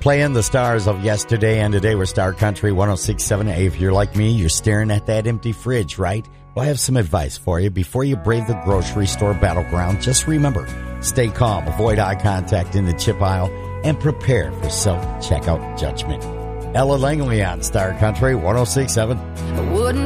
Playing the stars of yesterday and today with Star Country 106.7. Hey, if you're like me, you're staring at that empty fridge, right? Well, I have some advice for you. Before you brave the grocery store battleground, just remember, stay calm, avoid eye contact in the chip aisle, and prepare for self-checkout judgment. Ella Langley on Star Country 106.7. I wouldn't